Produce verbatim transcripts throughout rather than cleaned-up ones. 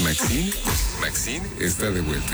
Maxine, Maxine está de vuelta.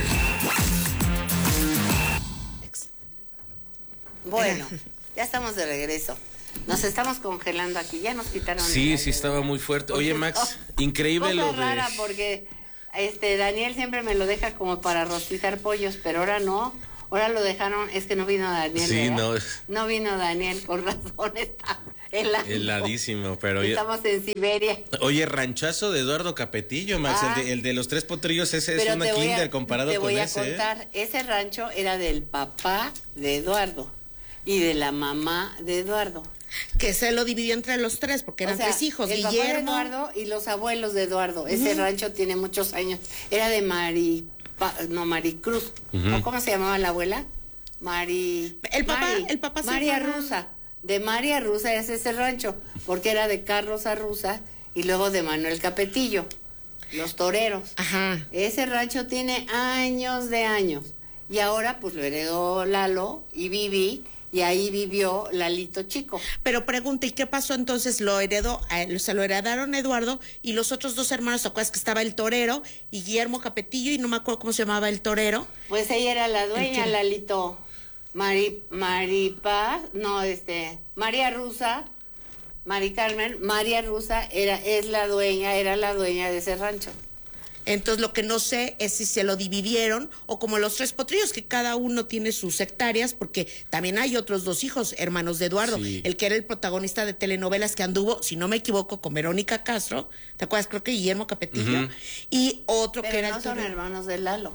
Bueno, ya estamos de regreso. Nos estamos congelando aquí, ya nos quitaron. Sí, sí estaba muy fuerte. Oye, Max, increíble lo de... rara porque este Daniel siempre me lo deja como para rostizar pollos, pero ahora no. Ahora lo dejaron, es que no vino Daniel. Sí, ¿verdad? no. No vino Daniel, con razón está helado. Heladísimo, pero... Estamos ya... en Siberia. Oye, ranchazo de Eduardo Capetillo, Max, ah, el, de, el de los tres potrillos, ese es una kinder a, comparado con ese. Te voy a contar, ¿eh? Ese rancho era del papá de Eduardo y de la mamá de Eduardo. Que se lo dividió entre los tres, porque eran o sea, tres hijos, el Guillermo. Papá de Eduardo y los abuelos de Eduardo. Ese uh-huh. rancho tiene muchos años. Era de Mari... Pa, no, Maricruz. Uh-huh. ¿O cómo se llamaba la abuela? Mari... El papá, Mari, el papá se María Rusa. De María Rusa es ese rancho, porque era de Carlos Arruza y luego de Manuel Capetillo, los toreros. Ajá. Ese rancho tiene años de años. Y ahora pues lo heredó Lalo y Vivi, y ahí vivió Lalito Chico. Pero pregunta, ¿y qué pasó entonces? Lo heredó, eh, se lo heredaron Eduardo y los otros dos hermanos, ¿te acuerdas que estaba el torero y Guillermo Capetillo y no me acuerdo cómo se llamaba el torero? Pues ella era la dueña, Lalito. Mari, Maripa, no, este, María Rusa, Mari Carmen, María Rusa era, es la dueña, era la dueña de ese rancho. Entonces lo que no sé es si se lo dividieron o como los tres potrillos, que cada uno tiene sus hectáreas, porque también hay otros dos hijos, hermanos de Eduardo, sí. El que era el protagonista de telenovelas que anduvo, si no me equivoco, con Verónica Castro, ¿te acuerdas? Creo que Guillermo Capetillo, uh-huh. Y otro Pero que era no el son torero. hermanos de Lalo.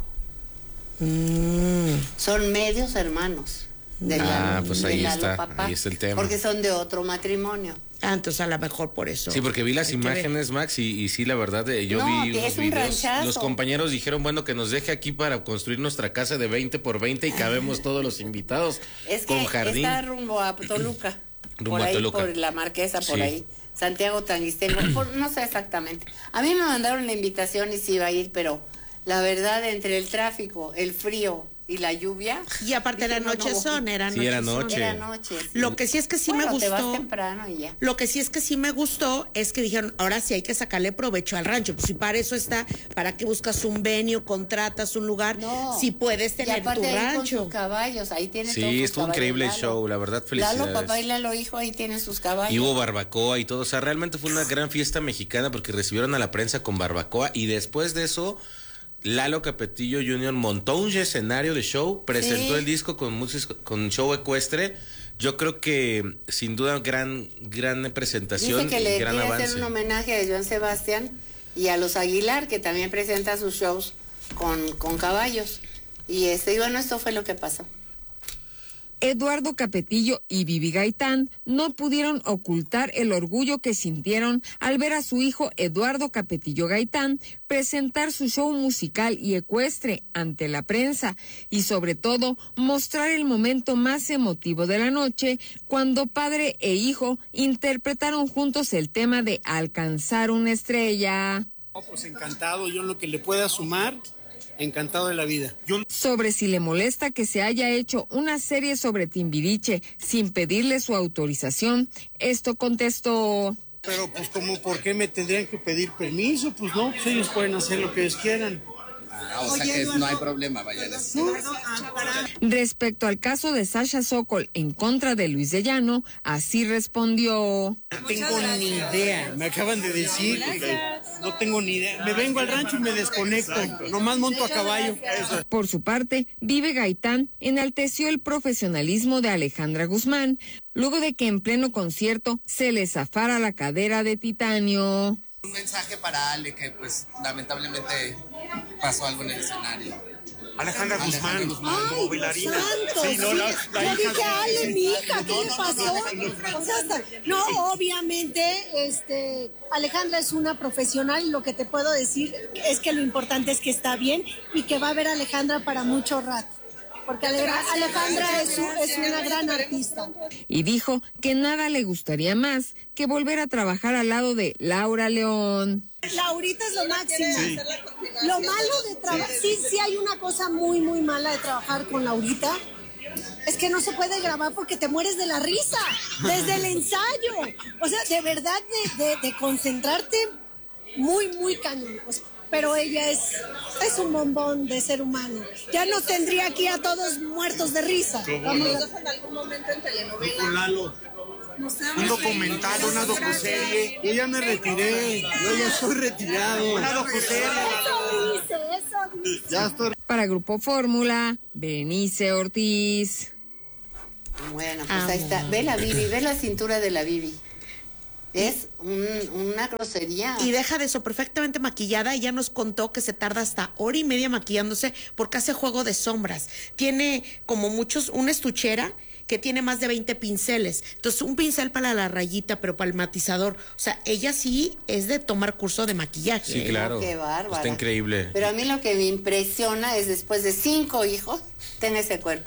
Mm. Son medios hermanos de Lalo. Ah, pues ahí de Lalo, está, papá, ahí está el tema. Porque son de otro matrimonio. Ah, entonces a lo mejor por eso. Sí, porque vi las imágenes, Max, y, y sí, la verdad, eh, yo no, vi unos videos. Ranchazo. Los compañeros dijeron, bueno, que nos deje aquí para construir nuestra casa de veinte por veinte y cabemos todos los invitados es con que jardín. Está rumbo a Toluca. rumbo por a ahí, Toluca. por la Marquesa, por sí. ahí. Santiago Tanguistengo, por, no sé exactamente. A mí me mandaron la invitación y sí iba a ir, pero la verdad, entre el tráfico, el frío y la lluvia. Y aparte era noche no, son, era sí, noche. Era noche. Era noche. Sí. Lo que sí es que sí bueno, me gustó. Te vas temprano y ya. Lo que sí es que sí me gustó es que dijeron, ahora sí hay que sacarle provecho al rancho. Pues si para eso está, ¿para qué buscas un venue, contratas un lugar? No. Si puedes tener y aparte tu ahí rancho. Con sus caballos, ahí tienes sí, todos sus estuvo increíble el show, la verdad, felicidades. Lalo, papá y Lalo, hijo, ahí tienen sus caballos. Y hubo barbacoa y todo, o sea, realmente fue una gran fiesta mexicana porque recibieron a la prensa con barbacoa y después de eso... Lalo Capetillo junior montó un escenario de show, presentó sí. el disco con música, con show ecuestre. Yo creo que sin duda gran gran presentación. Dice que le y gran quiere avance. hacer un homenaje a Joan Sebastián y a los Aguilar, que también presenta sus shows con, con caballos. Y este, y bueno, esto fue lo que pasó. Eduardo Capetillo y Vivi Gaitán no pudieron ocultar el orgullo que sintieron al ver a su hijo Eduardo Capetillo Gaitán presentar su show musical y ecuestre ante la prensa y sobre todo mostrar el momento más emotivo de la noche cuando padre e hijo interpretaron juntos el tema de Alcanzar una estrella. Oh, pues encantado, yo en lo que le pueda sumar. Encantado de la vida. Yo... Sobre si le molesta que se haya hecho una serie sobre Timbiriche sin pedirle su autorización, esto contestó... Pero pues como, ¿por qué me tendrían que pedir permiso? Pues no, pues ellos pueden hacer lo que ellos quieran. Ah, o sea que no hay problema, vaya. ¿No? Respecto al caso de Sasha Sokol en contra de Luis de Llano, así respondió... No tengo ni idea, me acaban de decir, no tengo ni idea. Me vengo al rancho y me desconecto, nomás monto a caballo. Por su parte, Vive Gaitán enalteció el profesionalismo de Alejandra Guzmán, luego de que en pleno concierto se le zafara la cadera de titanio. Un mensaje para Ale, que pues lamentablemente pasó algo en el escenario. Alejandra Guzmán, Ay, como bailarina. Santos, Sí, no, la, la yo hija dije, Ale, sí. mi hija, ¿qué No, le no, pasó? no, no, no, O sea, hasta- no, obviamente, este, Alejandra es una profesional y lo que te puedo decir es que lo importante es que está bien y que va a ver a Alejandra para mucho rato. Porque Alejandra es, un, es una gran artista. Y dijo que nada le gustaría más que volver a trabajar al lado de Laura León. Laurita es lo máximo. Sí. Lo malo de trabajar, sí, sí hay una cosa muy, muy mala de trabajar con Laurita. Es que no se puede grabar porque te mueres de la risa desde el ensayo. O sea, de verdad, de, de, de concentrarte muy, muy cañón. Pues, pero ella es, es un bombón de ser humano. Ya nos tendría aquí a todos muertos de risa. Vamos a... en algún momento en telenovela. Con Lalo. Un documental, una docuserie. Yo ya me retiré. Yo ya estoy retirado. Una docuserie. Eso dice, eso dice. Ya estoy. Para Grupo Fórmula, Berenice Ortiz. Bueno, pues ahí está. Ve la Bibi, ve la cintura de la Bibi. Es un, una grosería. Y deja de eso, perfectamente maquillada. Ella nos contó que se tarda hasta hora y media maquillándose porque hace juego de sombras. Tiene como muchos, una estuchera que tiene más de veinte pinceles. Entonces, un pincel para la rayita, pero para el matizador. O sea, ella sí es de tomar curso de maquillaje. Sí, claro. Oh, qué bárbara. Está increíble. Pero a mí lo que me impresiona es después de cinco hijos, tener ese cuerpo.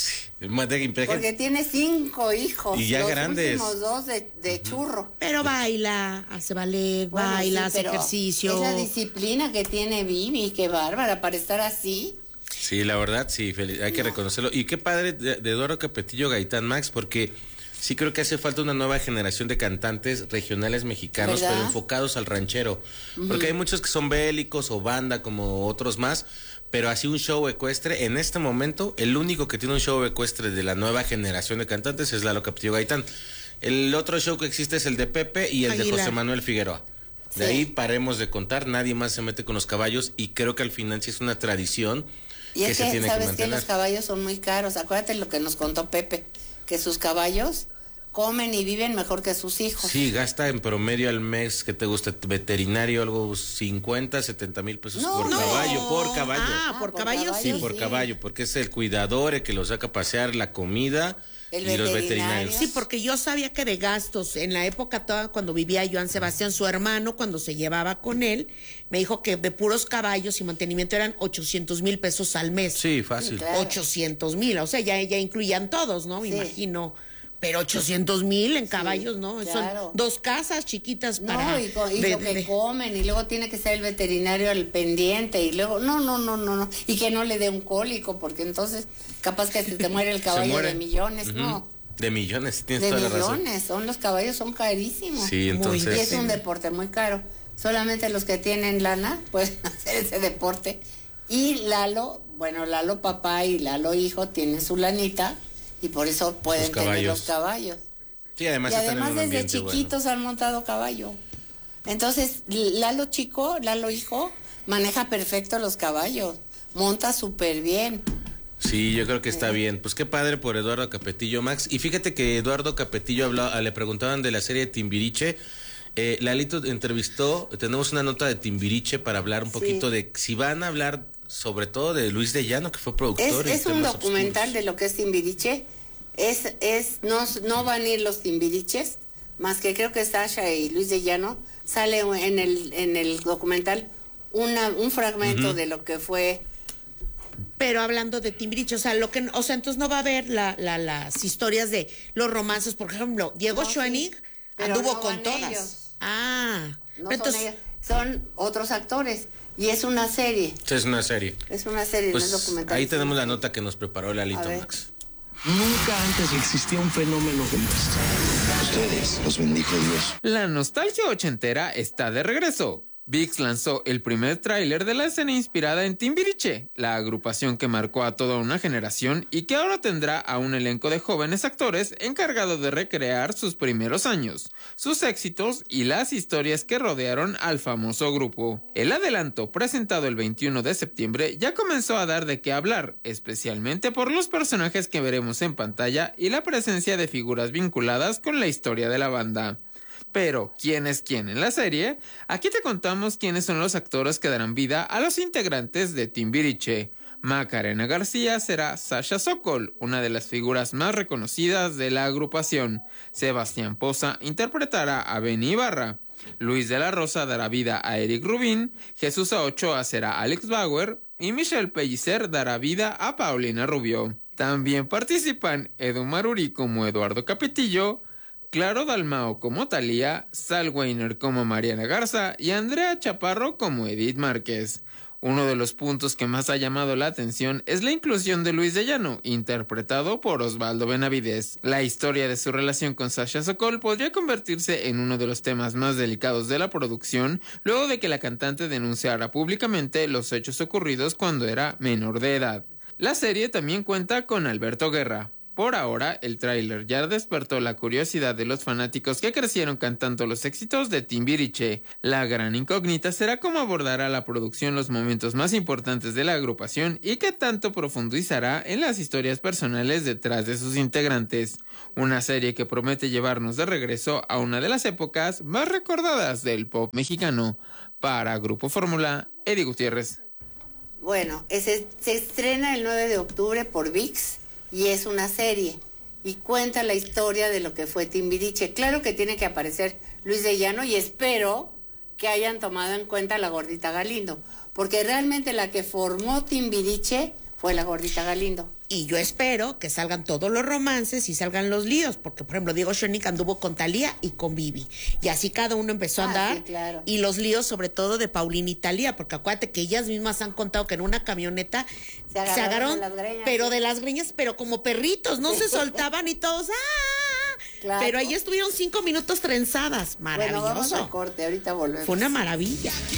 Porque tiene cinco hijos. Y ya los grandes. Los últimos dos de, de churro. Pero baila, hace ballet, bueno, baila, sí, hace ejercicio. Esa disciplina que tiene Bibi, qué bárbara para estar así. Sí, la verdad, sí, feliz, hay que no. reconocerlo. Y qué padre de, de Eduardo Capetillo Gaitán, Max, porque sí creo que hace falta una nueva generación de cantantes regionales mexicanos, ¿verdad? Pero enfocados al ranchero. Uh-huh. Porque hay muchos que son bélicos o banda, como otros más, pero así un show ecuestre. En este momento, el único que tiene un show ecuestre de la nueva generación de cantantes es Lalo Capetillo Gaitán. El otro show que existe es el de Pepe y el Aguilar. De José Manuel Figueroa. De sí. ahí paremos de contar, nadie más se mete con los caballos y creo que al final sí es una tradición. Y es que, que sabes que los caballos son muy caros. Acuérdate lo que nos contó Pepe, que sus caballos comen y viven mejor que sus hijos. Sí, gasta en promedio al mes, que te gusta, veterinario, algo cincuenta, setenta mil pesos no, por no. caballo, por caballo. Ah, ah por, por caballo, caballo sí. Sí, por caballo, porque es el cuidador, el que lo saca a pasear, la comida. El y los veterinarios. Sí, porque yo sabía que de gastos, en la época toda, cuando vivía Joan Sebastián, su hermano, cuando se llevaba con él, me dijo que de puros caballos y mantenimiento eran ochocientos mil pesos al mes. Sí, fácil. Claro. ochocientos mil, o sea, ya, ya incluían todos, ¿no? Me sí. imagino. Pero ochocientos mil en caballos, sí, ¿no? Claro. Son dos casas chiquitas para... No, y, y de, lo que de... comen, y luego tiene que ser el veterinario al pendiente, y luego, no, no, no, no, no, y que no le dé un cólico, porque entonces capaz que se te muere el caballo de millones, uh-huh. ¿no? De millones, tienes de toda la millones, razón. De millones, son los caballos, son carísimos. Sí, entonces... Y es un deporte muy caro. Solamente los que tienen lana pueden hacer ese deporte. Y Lalo, bueno, Lalo papá y Lalo hijo tienen su lanita, y por eso pueden los tener los caballos. Sí, además, y además desde chiquitos bueno. han montado caballo. Entonces, Lalo chico, Lalo hijo, maneja perfecto los caballos, monta súper bien. Sí, yo creo que está bien. Pues qué padre por Eduardo Capetillo, Max. Y fíjate que Eduardo Capetillo habló, le preguntaban de la serie de Timbiriche. Eh, Lalito entrevistó, tenemos una nota de Timbiriche para hablar un poquito sí. de si van a hablar sobre todo de Luis de Llano, que fue productor. Es, es un documental obscuros. De lo que es Timbiriche. Es, es, no, no van a ir los Timbiriches, más que creo que Sasha y Luis de Llano, sale en el, en el documental una, un fragmento uh-huh. de lo que fue. Pero hablando de Timbiriche, o sea, lo que, o sea, entonces no va a haber la, la, las historias de los romances, por ejemplo, Diego no, Schoening sí, anduvo no con todas. Ellos. Ah, no entonces son, ellos, son otros actores. Y es una serie. Sí, es una serie. Es una serie, pues no es documental. Ahí tenemos la nota que nos preparó Lalito Max. Nunca antes existió un fenómeno como este. Ustedes los bendijo Dios. La nostalgia ochentera está de regreso. VIX lanzó el primer tráiler de la escena inspirada en Timbiriche, la agrupación que marcó a toda una generación y que ahora tendrá a un elenco de jóvenes actores encargado de recrear sus primeros años, sus éxitos y las historias que rodearon al famoso grupo. El adelanto, presentado el veintiuno de septiembre, ya comenzó a dar de qué hablar, especialmente por los personajes que veremos en pantalla y la presencia de figuras vinculadas con la historia de la banda. Pero, ¿quién es quién en la serie? Aquí te contamos quiénes son los actores que darán vida a los integrantes de Timbiriche. Macarena García será Sasha Sokol, una de las figuras más reconocidas de la agrupación. Sebastián Poza interpretará a Benny Ibarra. Luis de la Rosa dará vida a Eric Rubín. Jesús Ochoa será Alex Bauer. Y Michelle Pellicer dará vida a Paulina Rubio. También participan Edu Maruri como Eduardo Capetillo, Claro Dalmao como Thalía, Sal Weiner como Mariana Garza y Andrea Chaparro como Edith Márquez. Uno de los puntos que más ha llamado la atención es la inclusión de Luis de Llano, interpretado por Osvaldo Benavides. La historia de su relación con Sasha Sokol podría convertirse en uno de los temas más delicados de la producción, luego de que la cantante denunciara públicamente los hechos ocurridos cuando era menor de edad. La serie también cuenta con Alberto Guerra. Por ahora, el tráiler ya despertó la curiosidad de los fanáticos que crecieron cantando los éxitos de Timbiriche. La gran incógnita será cómo abordará la producción los momentos más importantes de la agrupación y qué tanto profundizará en las historias personales detrás de sus integrantes. Una serie que promete llevarnos de regreso a una de las épocas más recordadas del pop mexicano. Para Grupo Fórmula, Eddie Gutiérrez. Bueno, ese, se estrena el nueve de octubre por ViX. Y es una serie, y cuenta la historia de lo que fue Timbiriche. Claro que tiene que aparecer Luis de Llano, y espero que hayan tomado en cuenta a la Gordita Galindo, porque realmente la que formó Timbiriche fue la Gordita Galindo. Y yo espero que salgan todos los romances y salgan los líos, porque por ejemplo Diego Schoenig anduvo con Thalía y con Vivi, y así cada uno empezó a andar, ah, sí, claro. Y los líos sobre todo de Paulina y Thalía, porque acuérdate que ellas mismas han contado que en una camioneta se agarraron, se agarraron de las greñas, pero ¿sí? de las greñas, pero como perritos, no se soltaban y todos, ¡ah! Claro. Pero ahí estuvieron cinco minutos trenzadas, maravilloso. Bueno, vamos al corte, ahorita volvemos. Fue una maravilla.